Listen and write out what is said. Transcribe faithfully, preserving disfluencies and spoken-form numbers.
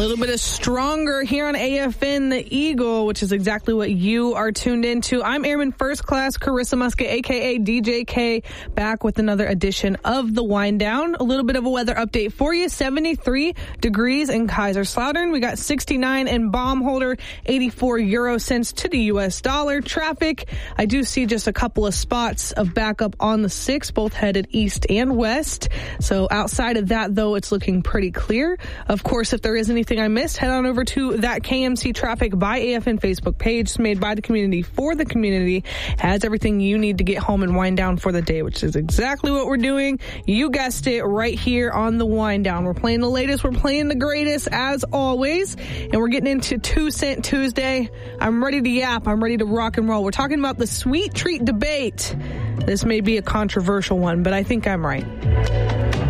little bit of stronger here on A F N The Eagle, which is exactly what you are tuned into. I'm Airman First Class Carissa Musket, a k a. D J K, back with another edition of The Wind Down. A little bit of a weather update for you. seventy-three degrees in Kaiserslautern. We got sixty-nine in Baumholder, eighty-four euro cents to the U S dollar. Traffic, I do see just a couple of spots of backup on the six, both headed east and west. So outside of that, though, it's looking pretty clear. Of course, if there is anything I missed, head on over to that K M C Traffic by A F N Facebook page, made by the community for the community. Has everything you need to get home and wind down for the day, which is exactly what we're doing. You guessed it, right here on the Wind Down. We're playing the latest, we're playing the greatest, as always, and we're getting into Two Cent Tuesday. I'm ready to yap. I'm ready to rock and roll. We're talking about the sweet treat debate. This may be a controversial one, but I think I'm right.